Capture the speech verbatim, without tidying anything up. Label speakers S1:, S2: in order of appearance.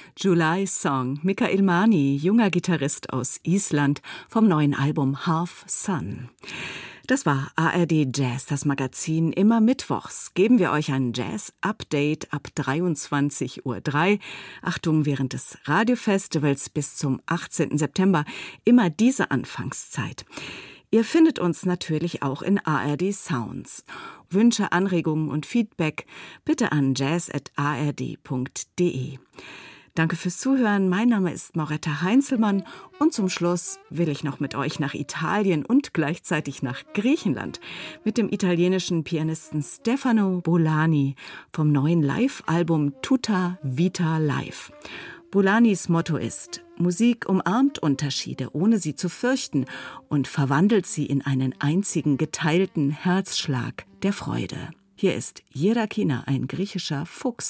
S1: July Song, Mikael Mani, junger Gitarrist aus Island, vom neuen Album Half Sun. Das war A R D Jazz, das Magazin. Immer mittwochs geben wir euch ein Jazz-Update ab dreiundzwanzig Uhr drei. Achtung, während des Radiofestivals bis zum achtzehnten September immer diese Anfangszeit. Ihr findet uns natürlich auch in A R D Sounds. Wünsche, Anregungen und Feedback bitte an jazz at a r d punkt d e. Danke fürs Zuhören. Mein Name ist Mauretta Heinzelmann und zum Schluss will ich noch mit euch nach Italien und gleichzeitig nach Griechenland mit dem italienischen Pianisten Stefano Bolani vom neuen Live-Album Tutta Vita Live. Bolanis Motto ist: Musik umarmt Unterschiede, ohne sie zu fürchten, und verwandelt sie in einen einzigen geteilten Herzschlag der Freude. Hier ist Jirakina, ein griechischer Fuchs.